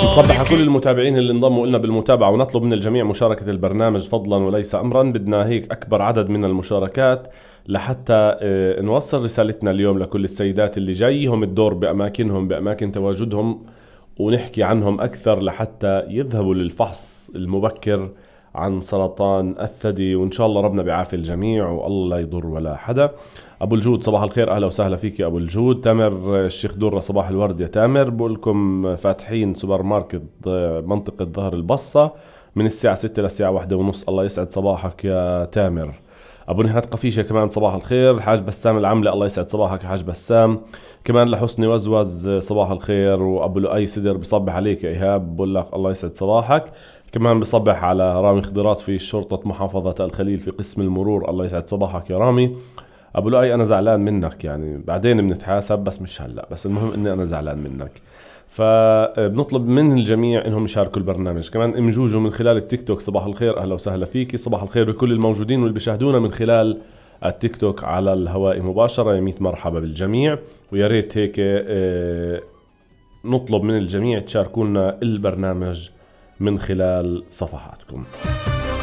نصبح على كل المتابعين اللي انضموا لنا بالمتابعة، ونطلب من الجميع مشاركة البرنامج فضلا وليس أمرا. بدنا هيك أكبر عدد من المشاركات لحتى نوصل رسالتنا اليوم لكل السيدات اللي جايهم الدور بأماكنهم بأماكن تواجدهم، ونحكي عنهم أكثر لحتى يذهبوا للفحص المبكر عن سرطان الثدي، وإن شاء الله ربنا بيعافي الجميع والله لا يضر ولا حدا. أبو الجود صباح الخير، أهلا وسهلا فيك يا أبو الجود. تامر الشيخ درة صباح الورد يا تامر، بقولكم فاتحين سوبر ماركت منطقة ظهر البصة من الساعة 6 للساعة 1:30. الله يسعد صباحك يا تامر. أبو نهاد قفيشة كمان صباح الخير. حاج بسام العملة الله يسعد صباحك يا حاج بسام. كمان لحسني وزوز صباح الخير. وأبو لؤي سدر بصبح عليك يا إيهاب، بقول لك الله يسعد صباحك. كمان بصبح على رامي خضرات في شرطة محافظة الخليل في قسم المرور، الله يسعد صباحك يا رامي. أبو لؤي أنا زعلان منك، يعني بعدين بنتحاسب بس مش هلأ، بس المهم إني أنا زعلان منك. فبنطلب من الجميع إنهم يشاركوا البرنامج. كمان أم جوجو من خلال التيك توك صباح الخير، أهلا وسهلا فيكي. صباح الخير بكل الموجودين واللي بيشاهدونا من خلال التيك توك على الهواء مباشرة، يا ميت مرحبا بالجميع. ويا ريت هيك نطلب من الجميع تشاركونا البرنامج من خلال صفحاتكم.